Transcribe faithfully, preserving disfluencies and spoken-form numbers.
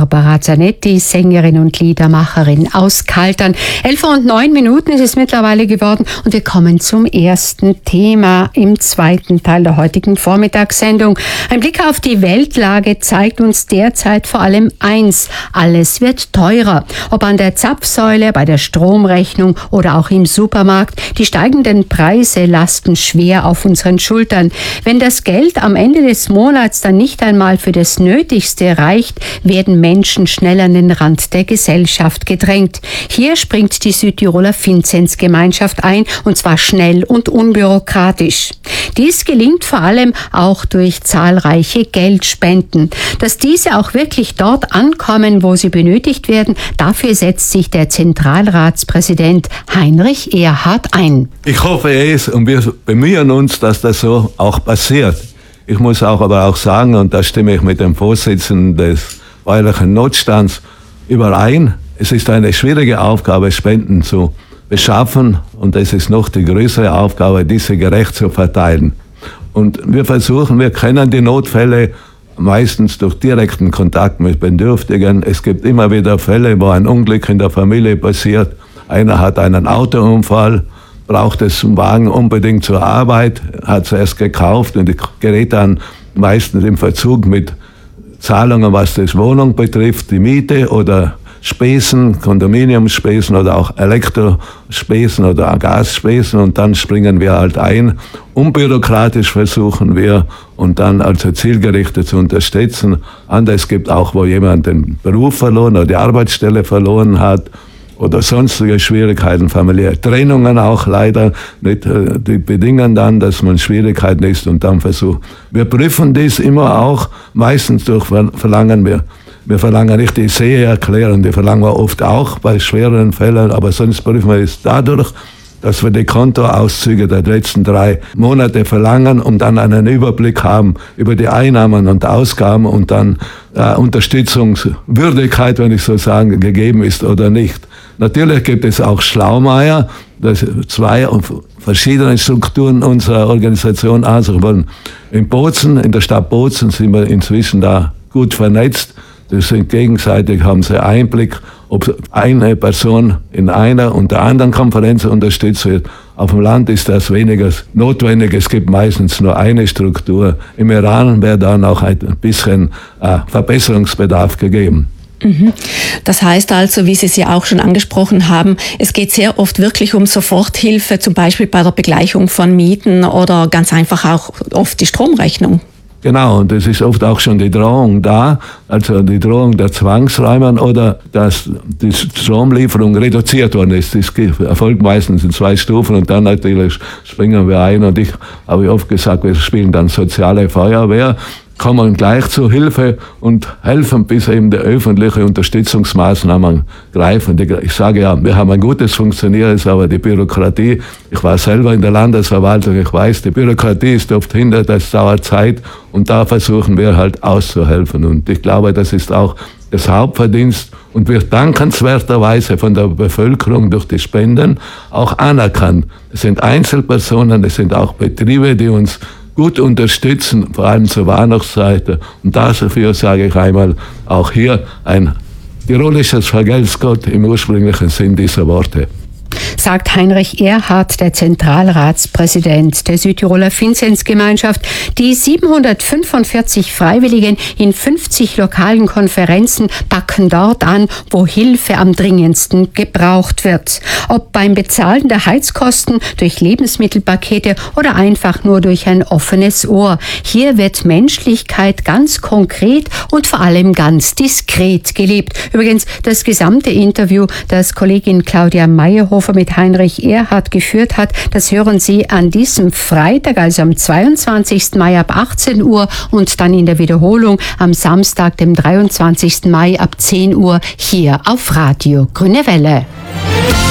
Barbara Zanetti, Sängerin und Liedermacherin aus Kaltern. elf und neun Minuten ist es mittlerweile geworden und wir kommen zum ersten Thema im zweiten Teil der heutigen Vormittagssendung. Ein Blick auf die Weltlage zeigt uns derzeit vor allem eins: Alles wird teurer. Ob an der Zapfsäule, bei der Stromrechnung oder auch im Supermarkt. Die steigenden Preise lasten schwer auf unseren Schultern. Wenn das Geld am Ende des Monats dann nicht einmal für das Nötigste reicht, werden Menschen schnell an den Rand der Gesellschaft gedrängt. Hier springt die Südtiroler Vinzenzgemeinschaft ein, und zwar schnell und unbürokratisch. Dies gelingt vor allem auch durch zahlreiche Geldspenden. Dass diese auch wirklich dort ankommen, wo sie benötigt werden, dafür setzt sich der Zentralratspräsident Heinrich Erhardt ein. Ich hoffe es und wir bemühen uns, dass das so auch passiert. Ich muss auch aber auch sagen, und da stimme ich mit dem Vorsitzenden des bäuerlichen Notstands überein, es ist eine schwierige Aufgabe, Spenden zu beschaffen, und es ist noch die größere Aufgabe, diese gerecht zu verteilen. Und wir versuchen, wir kennen die Notfälle meistens durch direkten Kontakt mit Bedürftigen. Es gibt immer wieder Fälle, wo ein Unglück in der Familie passiert. Einer hat einen Autounfall, braucht es einen Wagen unbedingt zur Arbeit, hat es erst gekauft und gerät dann meistens im Verzug mit Zahlungen, was die Wohnung betrifft, die Miete oder Spesen, Kondominiumspesen oder auch Elektrospesen oder Gasspesen, und dann springen wir halt ein. Unbürokratisch versuchen wir und dann also zielgerichtet zu unterstützen. Anders gibt auch, wo jemand den Beruf verloren oder die Arbeitsstelle verloren hat, oder sonstige Schwierigkeiten, familiäre Trennungen auch leider, nicht, die bedingen dann, dass man Schwierigkeiten ist und dann versucht. Wir prüfen dies immer auch, meistens durch verlangen wir, wir verlangen nicht die Seheerklärung, die verlangen wir oft auch bei schwereren Fällen, aber sonst prüfen wir es dadurch, dass wir die Kontoauszüge der letzten drei Monate verlangen und dann einen Überblick haben über die Einnahmen und Ausgaben und dann äh, Unterstützungswürdigkeit, wenn ich so sagen, gegeben ist oder nicht. Natürlich gibt es auch Schlaumeier, das zwei verschiedene Strukturen unserer Organisation ansuchen wollen. In Bozen, in der Stadt Bozen sind wir inzwischen da gut vernetzt. Das sind gegenseitig, haben sie Einblick, ob eine Person in einer und der anderen Konferenz unterstützt wird. Auf dem Land ist das weniger notwendig. Es gibt meistens nur eine Struktur. Im Iran wäre dann auch ein bisschen äh, Verbesserungsbedarf gegeben. Das heißt also, wie Sie es ja auch schon angesprochen haben, es geht sehr oft wirklich um Soforthilfe, zum Beispiel bei der Begleichung von Mieten oder ganz einfach auch oft die Stromrechnung. Genau, und es ist oft auch schon die Drohung da, also die Drohung der Zwangsräumern oder dass die Stromlieferung reduziert worden ist. Das erfolgt meistens in zwei Stufen und dann natürlich springen wir ein, und ich habe oft gesagt, wir spielen dann soziale Feuerwehr, kommen gleich zur Hilfe und helfen, bis eben die öffentliche Unterstützungsmaßnahmen greifen. Ich sage ja, wir haben ein gutes Funktionierendes, aber die Bürokratie, ich war selber in der Landesverwaltung, ich weiß, die Bürokratie ist oft hinter, das dauert Zeit, und da versuchen wir halt auszuhelfen. Und ich glaube, das ist auch das Hauptverdienst und wird dankenswerterweise von der Bevölkerung durch die Spenden auch anerkannt. Es sind Einzelpersonen, es sind auch Betriebe, die uns gut unterstützen, vor allem zur Weihnachtszeit. Und dafür sage ich einmal auch hier ein tirolisches Vergelt's Gott im ursprünglichen Sinn dieser Worte. Sagt Heinrich Erhardt, der Zentralratspräsident der Südtiroler Vinzenzgemeinschaft. Die siebenhundertfünfundvierzig Freiwilligen in fünfzig lokalen Konferenzen packen dort an, wo Hilfe am dringendsten gebraucht wird. Ob beim Bezahlen der Heizkosten, durch Lebensmittelpakete oder einfach nur durch ein offenes Ohr. Hier wird Menschlichkeit ganz konkret und vor allem ganz diskret gelebt. Übrigens, das gesamte Interview, das Kollegin Claudia Meyerhofer mit Heinrich Erhardt geführt hat, das hören Sie an diesem Freitag, also am zweiundzwanzigsten Mai ab achtzehn Uhr und dann in der Wiederholung am Samstag, dem dreiundzwanzigsten Mai ab zehn Uhr hier auf Radio Grüne Welle.